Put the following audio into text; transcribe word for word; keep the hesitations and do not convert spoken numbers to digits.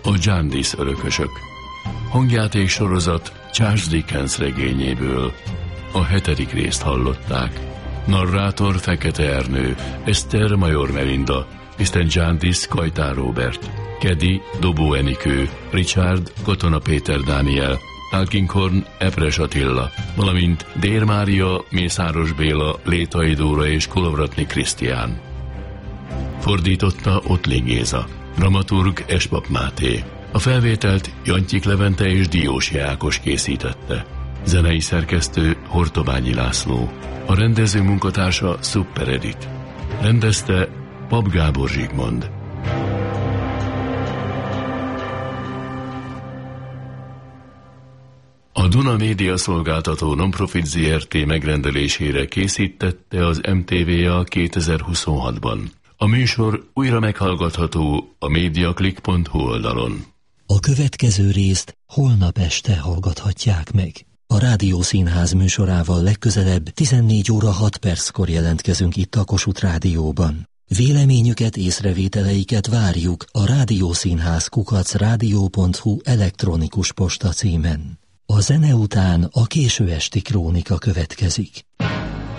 A Jarndyce örökösök. Hangjáték sorozat Charles Dickens regényéből. A hetedik részt hallották. Narrátor Fekete Ernő, Eszter Major Melinda, miszter Jarndyce Kajtár Róbert, Kedi Dobó Enikő, Richard Katona Péter Dániel, Alkinghorn Epres Attila, valamint Dér Mária, Mészáros Béla, Létai Dóra és Kolovratni Krisztián. Fordította Ottling Géza, dramaturg Espap Máté. A felvételt Jantyik Levente és Diósi Ákos készítette. Zenei szerkesztő Hortobányi László. A rendező munkatársa Super Edit. Rendezte Pap Gábor Zsigmond. A Duna Média Szolgáltató Nonprofit zé er té megrendelésére készítette az em té vé á kétezer-huszonhatban. A műsor újra meghallgatható a mediaclick pont hu oldalon. A következő részt holnap este hallgathatják meg. A Rádiószínház műsorával legközelebb tizennégy óra hat perckor jelentkezünk itt a Kossuth Rádióban. Véleményüket, észrevételeiket várjuk a rádiószínház kukac rádió pont hu elektronikus posta címen. A zene után a késő esti krónika következik.